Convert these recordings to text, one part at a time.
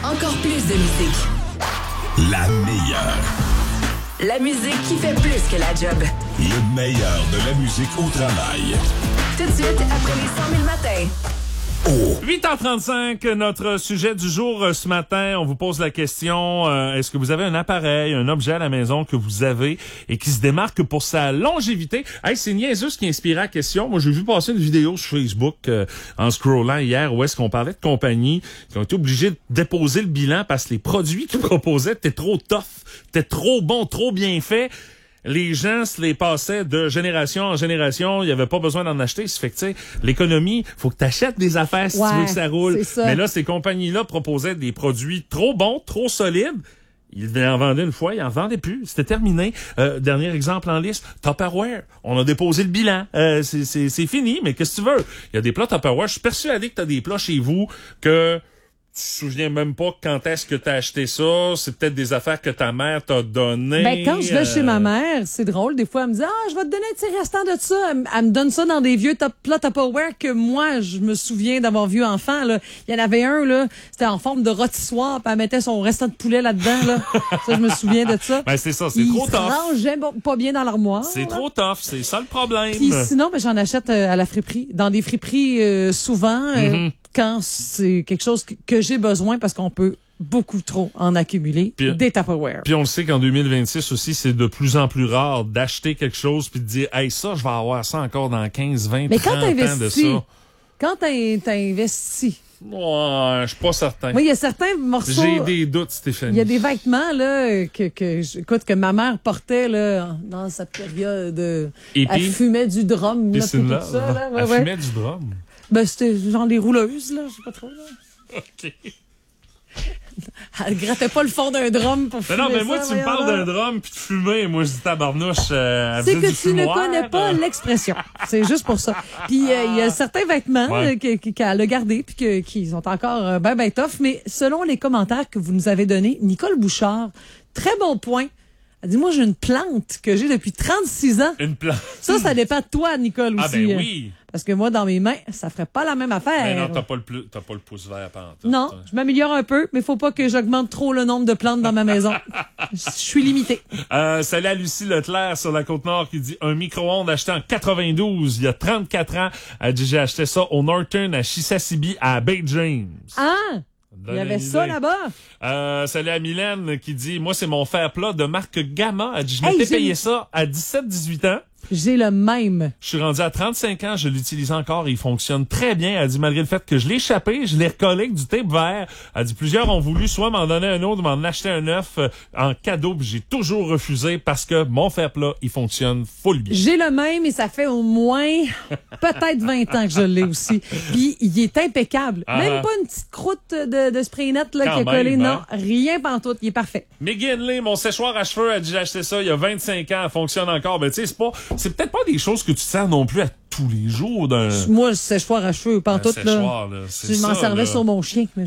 Encore plus de musique. La meilleure. La musique qui fait plus que la job. Le meilleur de la musique au travail. Tout de suite, après les 100 000 matins. 8h35, notre sujet du jour ce matin, on vous pose la question, est-ce que vous avez un appareil, un objet à la maison que vous avez et qui se démarque pour sa longévité? Hey, c'est niaiseux ce qui inspire la question. Moi, j'ai vu passer une vidéo sur Facebook en scrollant hier où est-ce qu'on parlait de compagnies qui ont été obligées de déposer le bilan parce que les produits qu'ils proposaient étaient trop tough, étaient trop bons, trop bien faits. Les gens se les passaient de génération en génération. Il n'y avait pas besoin d'en acheter. Ça fait que, tu sais, l'économie, faut que tu achètes des affaires si tu veux que ça roule. Ça. Mais là, ces compagnies-là proposaient des produits trop bons, trop solides. Ils en vendaient une fois, ils en vendaient plus. C'était terminé. Dernier exemple en liste, Tupperware. On a déposé le bilan. C'est fini, mais qu'est-ce que tu veux? Il y a des plats Tupperware. Je suis persuadé que tu as des plats chez vous que tu te souviens même pas quand est-ce que t'as acheté ça. C'est peut-être des affaires que ta mère t'a données. Ben, quand je vais chez ma mère, c'est drôle. Des fois, elle me dit, je vais te donner un petit restant de ça. Elle me donne ça dans des vieux plats Tupperware que moi, je me souviens d'avoir vu enfant, là. Il y en avait un, là. C'était en forme de rôtissoir, puis elle mettait son restant de poulet là-dedans, là. Ça, je me souviens de ça. Ben, c'est ça, c'est trop tough. Il se rangeait pas bien dans l'armoire. C'est trop tough, c'est ça le problème. Puis sinon, ben, j'en achète à la friperie. Dans des friperies, souvent, quand c'est quelque chose que j'ai besoin parce qu'on peut beaucoup trop en accumuler, des Tupperware. Puis on le sait qu'en 2026 aussi, c'est de plus en plus rare d'acheter quelque chose puis de dire « Hey, ça, je vais avoir ça encore dans 15, 20, Mais 30 ans de ça. » Quand t'as investi... Ouais, je suis pas certain. Oui, il y a certains morceaux... J'ai des doutes, Stéphanie. Il y a des vêtements là que ma mère portait là dans sa période. Elle fumait du drum, là, puis tout ça. Là. Elle fumait du drum? Ben, c'était genre des rouleuses, là, je sais pas trop. Là. OK. Elle grattait pas le fond d'un drum pour fumer. Non, mais moi, tu me parles d'un drum puis de fumer. Moi, je dis tabarnouche. C'est que tu ne connais pas l'expression. C'est juste pour ça. Puis, il y a certains vêtements qu'elle a gardés puis qui sont encore ben tough. Mais selon les commentaires que vous nous avez donnés, Nicole Bouchard, très bon point. Elle dit, moi, j'ai une plante que j'ai depuis 36 ans. Une plante? Ça dépend de toi, Nicole, aussi. Ah, ben oui. Parce que moi, dans mes mains, ça ferait pas la même affaire. Mais non, t'as pas le pouce vert pantoute. Non, je m'améliore un peu, mais faut pas que j'augmente trop le nombre de plantes dans ma maison. Je suis limitée. Salut à Lucie Leclerc sur la Côte-Nord qui dit un micro-ondes acheté en 92, il y a 34 ans. Elle dit, j'ai acheté ça au Norton à Chisasibi à Bay James. Ah! Il y avait ça là-bas. Salut à Mylène qui dit, moi, c'est mon fer-plat de marque Gamma. Elle dit, je m'étais payé ça à 17-18 ans. J'ai le même. Je suis rendu à 35 ans, je l'utilise encore et il fonctionne très bien. Elle dit, malgré le fait que je l'ai échappé, je l'ai recollé avec du tape vert. Elle dit, plusieurs ont voulu soit m'en donner un autre, m'en acheter un neuf en cadeau, puis j'ai toujours refusé parce que mon fer-plat, il fonctionne full bien. J'ai le même et ça fait au moins peut-être 20 ans que je l'ai aussi. Puis il est impeccable. Même pas une petite croûte de spray net là, qui a collé. Non, rien pantoute. Il est parfait. Maggie Henley, mon séchoir à cheveux, a dit, j'ai acheté ça il y a 25 ans, elle fonctionne encore. Ben, tu sais, c'est peut-être pas des choses que tu te sers non plus à tous les jours. Moi, le séchoir à cheveux, pantoute, là. Je m'en servais sur mon chien. Mais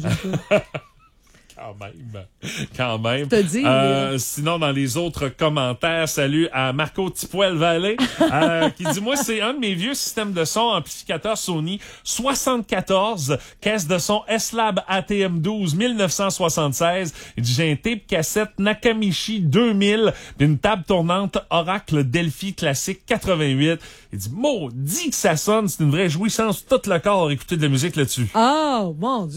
Quand même. Te dis, sinon, dans les autres commentaires, salut à Marco Tipoel-Vallée, qui dit, moi, c'est un de mes vieux systèmes de son, amplificateur Sony 74, caisse de son S-Lab ATM12 1976. Il dit, j'ai un tape cassette Nakamichi 2000, puis une table tournante Oracle Delphi Classique 88. Il dit, maudit que ça sonne, c'est une vraie jouissance, tout le corps, écouter de la musique là-dessus. Oh, mon Dieu.